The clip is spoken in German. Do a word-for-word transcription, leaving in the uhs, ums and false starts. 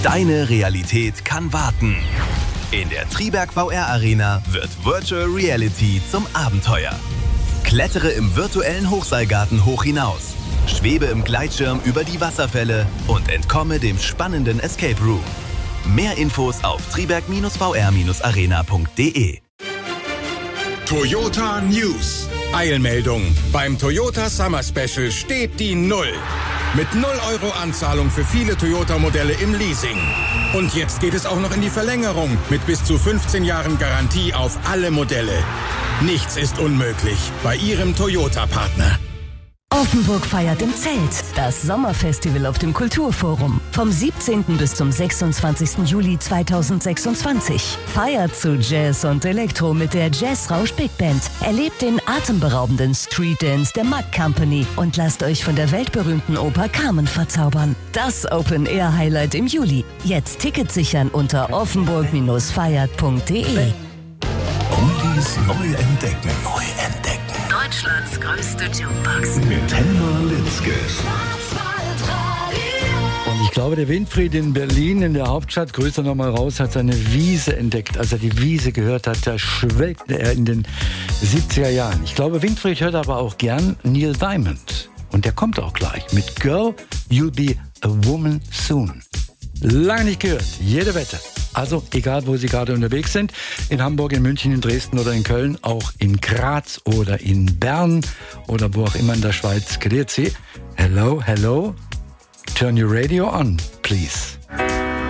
Deine Realität kann warten. In der Triberg V R Arena wird Virtual Reality zum Abenteuer. Klettere im virtuellen Hochseilgarten hoch hinaus, schwebe im Gleitschirm über die Wasserfälle und entkomme dem spannenden Escape Room. Mehr Infos auf triberg V R arena punkt de. Toyota News. Eilmeldung. Beim Toyota Summer Special steht die Null. Mit null Euro Anzahlung für viele Toyota-Modelle im Leasing. Und jetzt geht es auch noch in die Verlängerung mit bis zu fünfzehn Jahren Garantie auf alle Modelle. Nichts ist unmöglich bei Ihrem Toyota-Partner. Offenburg feiert im Zelt das Sommerfestival auf dem Kulturforum. Vom siebzehnten bis zum sechsundzwanzigsten Juli zweitausendsechsundzwanzig. Feiert zu Jazz und Elektro mit der Jazzrausch Big Band. Erlebt den atemberaubenden Street Dance der Mack Company und lasst euch von der weltberühmten Oper Carmen verzaubern. Das Open-Air-Highlight im Juli. Jetzt Tickets sichern unter offenburg feiert punkt de. Oldies neu entdecken. Neu entdecken. Deutschlands größte Jukebox. Mit Helma Litzke. Und ich glaube, der Winfried in Berlin, in der Hauptstadt, grüßt er nochmal raus, hat seine Wiese entdeckt. Als er die Wiese gehört hat, da schwelgte er in den siebziger Jahren. Ich glaube, Winfried hört aber auch gern Neil Diamond. Und der kommt auch gleich mit Girl, You'll Be a Woman Soon. Lange nicht gehört, jede Wette. Also, egal wo Sie gerade unterwegs sind, in Hamburg, in München, in Dresden oder in Köln, auch in Graz oder in Bern oder wo auch immer in der Schweiz, grüezi. Hello, hello. Turn your radio on, please.